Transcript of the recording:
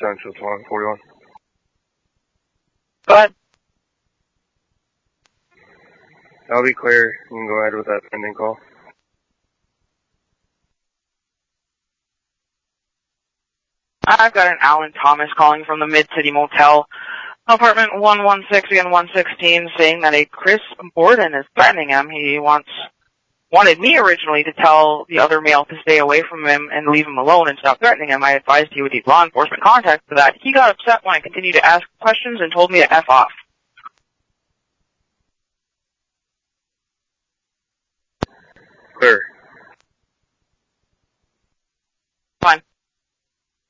Central 2141. Go ahead. I'll be clear. You can go ahead with that pending call. I've got an Alan Thomas calling from the Mid-City Motel, apartment 116 and 116, saying that a Chris Borden is threatening him. He wanted me originally to tell the other male to stay away from him and leave him alone and stop threatening him. I advised he would need law enforcement contact for that. He got upset when I continued to ask questions and told me to F off. Clear.